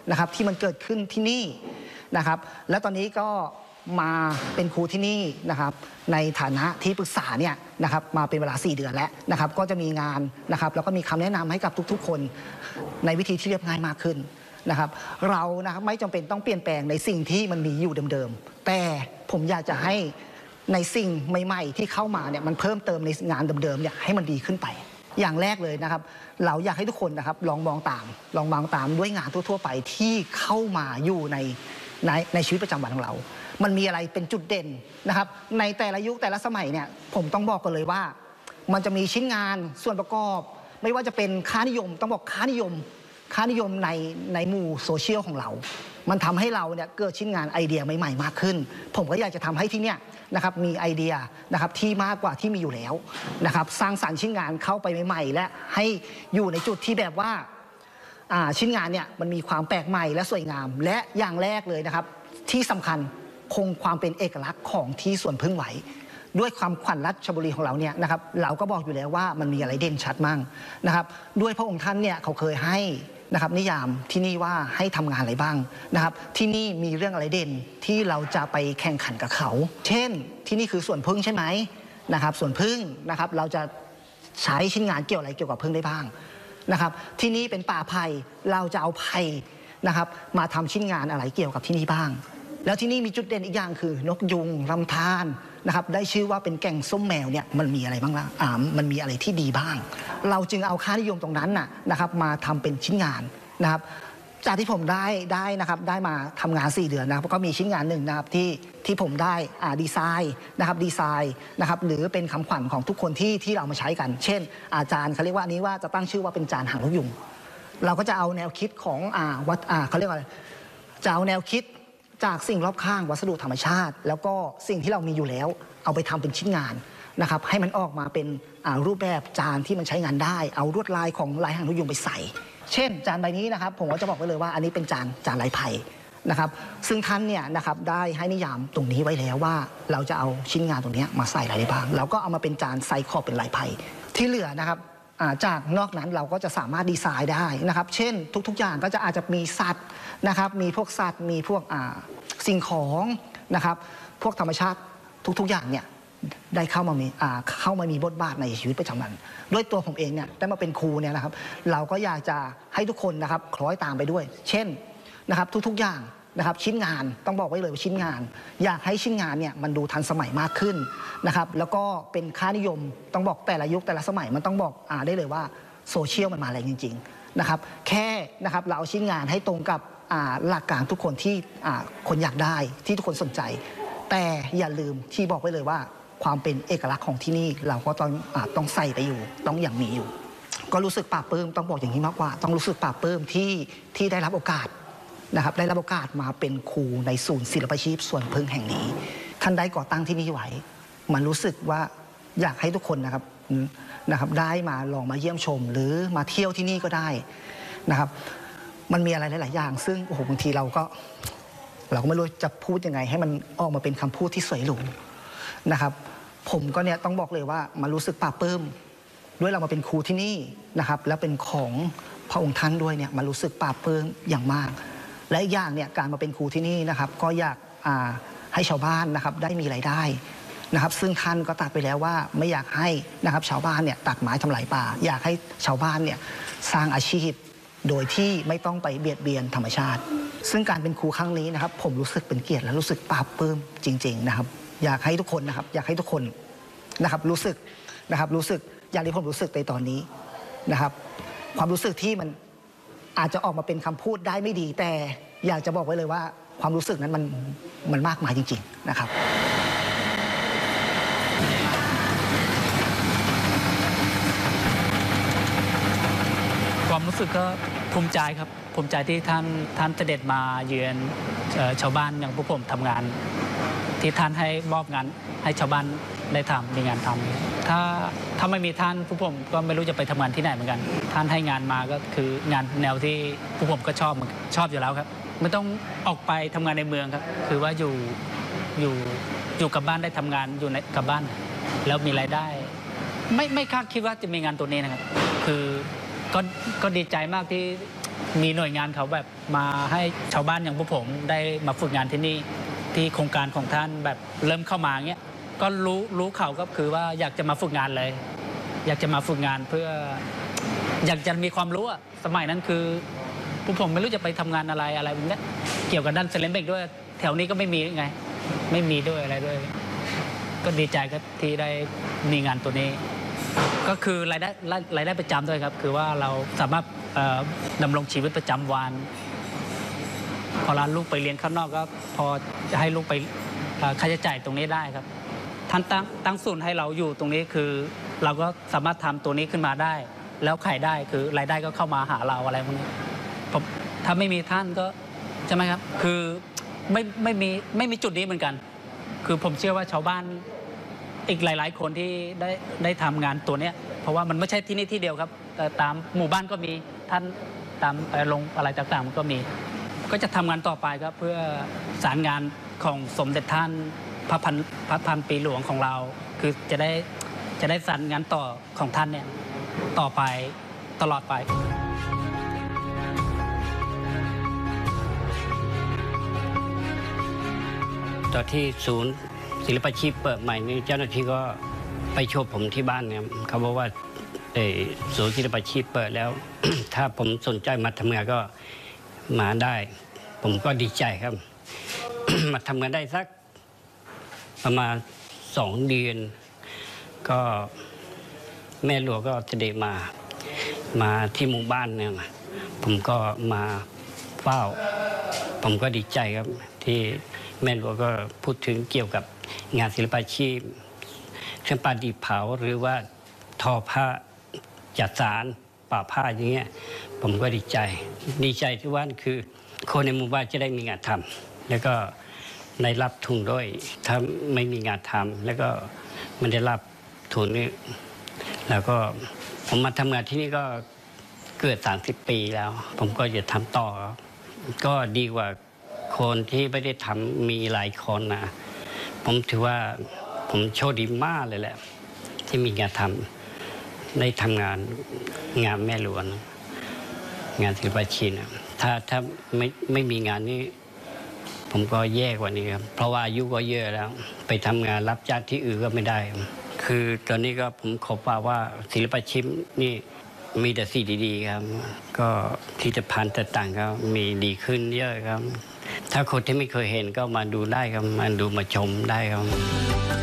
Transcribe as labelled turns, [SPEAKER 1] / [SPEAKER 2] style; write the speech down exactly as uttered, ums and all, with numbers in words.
[SPEAKER 1] นะครับที่มันเกิดขึ้นที่นี่นะครับและตอนนี้ก็มาเป็นครูที่นี่นะครับในฐานะที่ปรึกษาเนี่ยนะครับมาเป็นเวลาสี่เดือนแล้วนะครับก็จะมีงานนะครับแล้วก็มีคำแนะนำให้กับทุกๆคนในวิธีที่เรียบง่ายมากขึ้นนะครับเรานะครับไม่จำเป็นต้องเปลี่ยนแปลงในสิ่งที่มันมีอยู่เดิมๆแต่ผมอยากจะให้ในสิ่งใหม่ๆที่เข้ามาเนี่ยมันเพิ่มเติมในงานเดิมๆเนี่ยให้มันดีขึ้นไปอย่างแรกเลยนะครับเราอยากให้ทุกคนนะครับลองมองตามลองมองตามด้วยงานทั่วๆไปที่เข้ามาอยู่ในในในชีวิตประจำวันของเรามันมีอะไรเป็นจุดเด่นนะครับในแต่ละยุคแต่ละสมัยเนี่ยผมต้องบอกกันเลยว่ามันจะมีชิ้นงานส่วนประกอบไม่ว่าจะเป็นค่านิยมต้องบอกค่านิยมค่านิยมในในหมู่โซเชียลของเรามันทำให้เราเนี่ยเกิดชิ้นงานไอเดียใหม่ๆมากขึ้นผมก็อยากจะทำให้ที่เนี่ยนะครับมีไอเดียนะครับที่มากกว่าที่มีอยู่แล้วนะครับสร้างสรรค์ชิ้นงานเข้าไปใหม่ๆและให้อยู่ในจุดที่แบบว่าชิ้นงานเนี่ยมันมีความแปลกใหม่และสวยงามและอย่างแรกเลยนะครับที่สำคัญคงความเป็นเอกลักษณ์ของที่สวนพึ่งไว้ด้วยความขวัญรัชบุรีของเราเนี่ยนะครับเราก็บอกอยู่แล้วว่ามันมีอะไรเด่นชัดมั่งนะครับด้วยพระองค์ท่านเนี่ยเขาเคยให้นะครับนิยามที่นี่ว่าให้ทำงานอะไรบ้างนะครับที่นี่มีเรื่องอะไรเด่นที่เราจะไปแข่งขันกับเขาเช่นที่นี่คือสวนพึ่งใช่ไหมนะครับสวนพึ่งนะครับเราจะใช้ชิ้นงานเกี่ยวอะไรเกี่ยวกับพึ่งได้บ้างนะครับที่นี่เป็นป่าไผ่เราจะเอาไผ่นะครับมาทำชิ้นงานอะไรเกี่ยวกับที่นี่บ้างแล้วที่นี่มีจุดเด่นอีกอย่างคือนกยุงลำธารนะครับได้ชื่อว่าเป็นแก่งส้มแมวเนี่ยมันมีอะไรบ้างล่ะอ่ามันมีอะไรที่ดีบ้างเราจึงเอาค่านิยมตรงนั้นน่ะนะครับมาทำเป็นชิ้นงานนะครับจากที่ผมได้ได้นะครับได้มาทำงานสี่เดือนนะครับก็มีชิ้นงานหนึ่งนะครับที่ที่ผมได้อ่าดีไซน์นะครับดีไซน์นะครับหรือเป็นคำขวัญของทุกคนที่ที่เรามาใช้กันเช่นอาจารย์เขาเรียกว่าอันนี้ว่าจะตั้งชื่อว่าเป็นจานหางนกยุงเราก็จะเอาแนวคิดของอ่าวัดอ่าเขาเรียกว่าอะไรจะเอาแนวคิดจากสิ่งรอบข้างวัสดุธรรมชาติแล้วก็สิ่งที่เรามีอยู่แล้วเอาไปทำเป็นชิ้นงานนะครับให้มันออกมาเป็นรูปแบบจานที่มันใช้งานได้เอาลวดลายของลายหางนกยุงไปใส่เช่นจานใบนี้นะครับผมก็จะบอกไว้เลยว่าอันนี้เป็นจานจานลายไผ่นะครับซึ่งท่านเนี่ยนะครับได้ให้นิยามตรงนี้ไว้แล้วว่าเราจะเอาชิ้นงานตรงนี้มาใส่อะไรได้บ้างเราก็เอามาเป็นจานไซส์ขอบเป็นลายไผ่ที่เหลือนะครับจากนอกนั้นเราก็จะสามารถดีไซน์ได้นะครับเช่นทุกๆอย่างก็จะอาจจะมีสัตว์นะครับมีพวกสัตว์มีพวกสิ่งของนะครับพวกธรรมชาติทุกๆอย่างเนี่ยได้เข้ามามีเข้ามามีบทบาทในชีวิตประจำวันด้วยตัวผมเองเนี่ยได้มาเป็นครูเนี่ยนะครับเราก็อยากจะให้ทุกคนนะครับคล้อยตามไปด้วยเช่นนะครับทุกๆอย่างนะครับชิ้นงานต้องบอกไว้เลยว่าชิ้นงานอยากให้ชิ้นงานเนี่ยมันดูทันสมัยมากขึ้นนะครับแล้วก็เป็นค่านิยมต้องบอกแต่ละยุคแต่ละสมัยมันต้องบอกอ่าได้เลยว่าโซเชียลมันมาแรงจริงๆนะครับแค่นะครับเราเอาชิ้นงานให้ตรงกับหลักการทุกคนที่คนอยากได้ที่ทุกคนสนใจแต่อย่าลืมที่บอกไว้เลยว่าความเป็นเอกลักษณ์ของที่นี่เราก็ต้องต้องใส่ไปอยู่ต้องอย่างมีอยู่ก็รู้สึกปลาบปลื้มต้องบอกอย่างนี้มากกว่าต้องรู้สึกปลาบปลื้มที่ที่ได้รับโอกาสนะครับได้รับโอกาสมาเป็นครูในศูนย์ศิลปาชีพสวนพึ่งแห่งนี้ท่านได้ก่อตั้งที่นี่ไว้มันรู้สึกว่าอยากให้ทุกคนนะครับนะครับได้มาลองมาเยี่ยมชมหรือมาเที่ยวที่นี่ก็ได้นะครับมันมีอะไรหลายๆอย่างซึ่งโอ้โหบางทีเราก็เราก็ไม่รู้จะพูดยังไงให้มันออกมาเป็นคำพูดที่สวยหรูนะครับผมก็เนี่ยต้องบอกเลยว่ามันรู้สึกปลาบปลื้มด้วยเรามาเป็นครูที่นี่นะครับแล้วเป็นของพระองค์ท่านด้วยเนี่ยมันรู้สึกปลาบปลื้มอย่างมากและอีกอย่างเนี่ยการมาเป็นครูที่นี่นะครับก็อยากให้ชาวบ้านนะครับได้มีรายได้นะครับซึ่งท่านก็ตัดไปแล้วว่าไม่อยากให้นะครับชาวบ้านเนี่ยตัดไม้ทำลายป่าอยากให้ชาวบ้านเนี่ยสร้างอาชีพโดยที่ไม่ต้องไปเบียดเบียนธรรมชาติซึ่งการเป็นครูครั้งนี้นะครับผมรู้สึกเป็นเกียรติและรู้สึกปลาบปลื้มจริงๆนะครับอยากให้ทุกคนนะครับอยากให้ทุกคนนะครับรู้สึกนะครับรู้สึกอย่างที่ผมรู้สึกในตอนนี้นะครับความรู้สึกที่มันอาจจะออกมาเป็นคำพูดได้ไม่ดีแต่อยากจะบอกไว้เลยว่าความรู้สึกนั้นมันมันมากมายจริงๆนะครับ
[SPEAKER 2] ความรู้สึกก็ภูมิใจครับภูมิใจที่ท่านท่านเสด็จมาเยือนชาวบ้านอย่างพวกผมทำงานที่ท่านให้มอบงานให้ชาวบ้านได้ทำมีงานทำถ้าถ้าไม่มีท่านพวกผมก็ไม่รู้จะไปทำงานที่ไหนเหมือนกันท่านให้งานมาก็คืองานแนวที่พวกผมก็ชอบชอบอยู่แล้วครับไม่ต้องออกไปทำงานในเมืองครับคือว่าอยู่อยู่อยู่กับบ้านได้ทำงานอยู่ในกับบ้านแล้วมีรายได้ไม่ไม่คาดคิดว่าจะมีงานตัวนี้นะครับคือก็ก็ดีใจมากที่มีหน่วยงานเขาแบบมาให้ชาวบ้านอย่างพวกผมได้มาฝึกงานที่นี่ที่โครงการของท่านแบบเริ่มเข้ามาเงี้ยก็รู้รู้เขาก็คือว่าอยากจะมาฝึกงานเลย อยากจะมาฝึกงานเพื่ออยากจะมีความรู้อะสมัยนั้นคือพวกผมไม่รู้จะไปทำงานอะไรอะไรแบบนี้เกี่ยวกับด้านเซเลนเบกด้วยแถวนี้ก็ไม่มีไงไม่มีด้วยอะไรด้วย ก็ดีใจก็ที่ได้มีงานตัวนี้ ก็คือรายได้รายได้ประจำด้วยครับคือว่าเราสามารถดำรงชีวิตประจำวันพอเราลูกไปเรียนข้างนอกก็พอจะให้ลูกไปค่าใช้จ่ายตรงนี้ได้ครับท่านตั้งตั้งศูนย์ให้เราอยู่ตรงนี้คือเราก็สามารถทำตัวนี้ขึ้นมาได้ แล้วขายได้คือรายได้ก็เข้ามาหาเราอะไรพวกนี้ผมถ้าไม่มีท่านก็ใช่ไหมครับคือไม่ไม่มีไม่มีจุดนี้เหมือนกัน คือผมเชื่อว่าชาวบ้านอีกหลายๆคนที่ได้ได้ทำงานตัวเนี้ยเพราะว่ามันไม่ใช่ที่นี่ที่เดียวครับแต่ตามหมู่บ้านก็มีท่านตามลงอะไรต่างๆมันก็มีก็จะทำงานต่อไปครับเพื่อสารงานของสมเด็จท่านพระพันพระพันปีหลวงของเรา คือจะได้จะได้สารงานต่อของท่านเนี่ยต่อไปตลอดไป
[SPEAKER 3] ตอนที่ศูนย์ศิลปาชีพเปิดใหม่นี่เจ้าหน้าที่ก็ไปโชว์ผมที่บ้านเนี่ยเขาบอกว่าศูนย์ศิลปาชีพเปิดแล้ว ถ้าผมสนใจมาทำงานก็มาได้ ผมก็ดีใจครับ มาทำงานได้สักประมาณสองเดือนก็แม่หลวงก็เสด็จมามาที่หมู่บ้านเนี่ยผมก็มาเฝ้าผมก็ดีใจครับที่แม่หลวงก็พูดถึงเกี่ยวกับงานศิลปาชีพเครื่องประดิษฐ์เผาหรือว่าทอผ้าจัดสารป่าผ้าอย่างเงี้ยผมก็ดีใจดีใจที่ว่าคือคนในหมู่บ้านจะได้มีงานทำแล้วก็ได้รับทุนด้วยถ้าไม่มีงานทำแล้วก็มันได้รับทุนนี้แล้วก็ผมมาทำงานที่นี่ก็เกือบสามสิบปีแล้วผมก็จะทำต่อก็ดีกว่าคนที่ไม่ได้ทำมีหลายคนนะผมถือว่าผมโชคดีมากเลยแหละที่มีงานทำได้ทำงานงานแม่หลวงงานศิลปาชีพนะถ้าถ้าไม่ไม่มีงานนี้ผมก็แย่กว่านี้ครับเพราะว่าอายุก็เยอะแล้วไปทำงานรับจ้างที่อื่นก็ไม่ได้คือตอนนี้ก็ผมขอฝากว่าศิลปาชีพนี่มีแต่สิ่งดีๆครับก็ที่จะพันต่างๆก็มีดีขึ้นเยอะครับถ้าคนที่ไม่เคยเห็นก็มาดูได้ครับมาดูมาชมได้ครับ